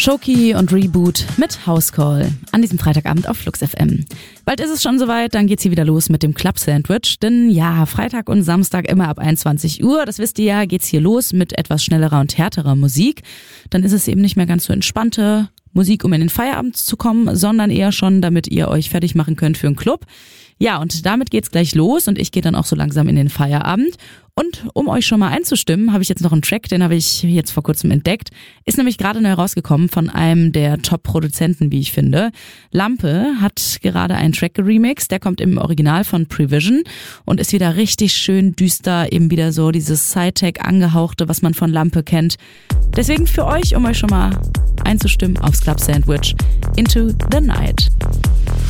Shoki und Reboot mit House Call an diesem Freitagabend auf Flux FM. Bald ist es schon soweit, dann geht's hier wieder los mit dem Club Sandwich, denn ja, Freitag und Samstag immer ab 21 Uhr, das wisst ihr ja, geht's hier los mit etwas schnellerer und härterer Musik. Dann ist es eben nicht mehr ganz so entspannte Musik, um in den Feierabend zu kommen, sondern eher schon, damit ihr euch fertig machen könnt für einen Club. Ja, und damit geht's gleich los und ich gehe dann auch so langsam in den Feierabend. Und um euch schon mal einzustimmen, habe ich jetzt noch einen Track, den habe ich jetzt vor kurzem entdeckt. Ist nämlich gerade neu rausgekommen von einem der Top-Produzenten, wie ich finde. Lampe hat gerade einen Track geremixed, der kommt im Original von Prevision und ist wieder richtig schön düster, eben wieder so dieses Sci-Tech angehauchte, was man von Lampe kennt. Deswegen für euch, um euch schon mal einzustimmen, aufs Club Sandwich Into the Night.